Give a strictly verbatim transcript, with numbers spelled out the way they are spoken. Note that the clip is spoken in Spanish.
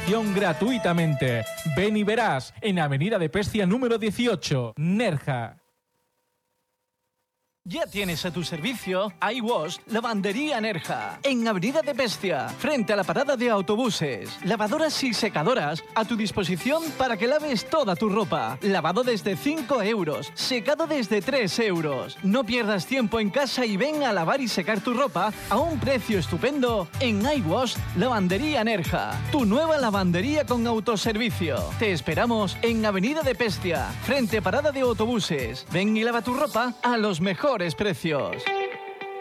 reparación gratuitamente. Ven y verás en Avenida de Pescia número dieciocho, Nerja. Ya tienes a tu servicio iWash Lavandería Nerja, en Avenida de Pescia, frente a la parada de autobuses. Lavadoras y secadoras a tu disposición para que laves toda tu ropa. Lavado desde cinco euros, secado desde tres euros. No pierdas tiempo en casa y ven a lavar y secar tu ropa a un precio estupendo en iWash Lavandería Nerja, tu nueva lavandería con autoservicio. Te esperamos en Avenida de Pescia, frente a parada de autobuses. Ven y lava tu ropa a los mejores precios.